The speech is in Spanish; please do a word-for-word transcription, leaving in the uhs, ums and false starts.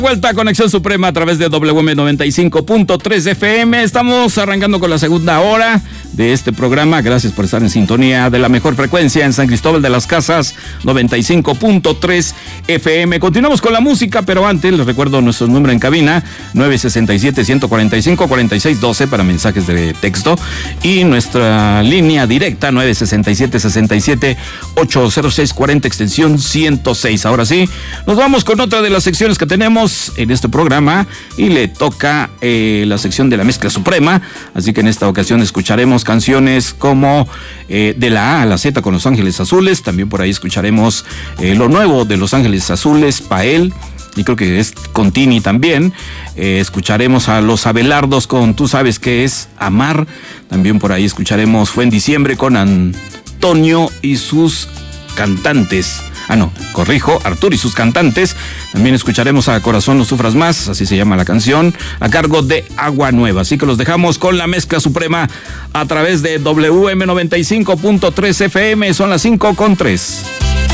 Vuelta a Conexión Suprema a través de W M noventa y cinco punto tres F M. Estamos arrancando con la segunda hora de este programa. Gracias por estar en sintonía de la mejor frecuencia en San Cristóbal de las Casas, noventa y cinco punto tres F M. Continuamos con la música, pero antes les recuerdo nuestro número en cabina, nueve seis siete, uno cuatro cinco, cuatro seis uno dos para mensajes de texto, y nuestra línea directa, nueve seis siete, seis siete, ocho cero seis cuatro cero, extensión ciento seis. Ahora sí, nos vamos con otra de las secciones que tenemos en este programa y le toca eh, la sección de la mezcla suprema, así que en esta ocasión escucharemos canciones como eh, de la A a la Z con Los Ángeles Azules. También por ahí escucharemos eh, lo nuevo de Los Ángeles Azules, Pael, y creo que es con Tini también. Eh, escucharemos a Los Abelardos con Tú Sabes Qué Es Amar. También por ahí escucharemos Fue en Diciembre con Antonio y sus cantantes. Ah, no, corrijo, Arturo y sus cantantes. También escucharemos a Corazón No Sufras Más, así se llama la canción, a cargo de Agua Nueva. Así que los dejamos con la mezcla suprema a través de W M noventa y cinco punto tres F M. Son las cinco con tres.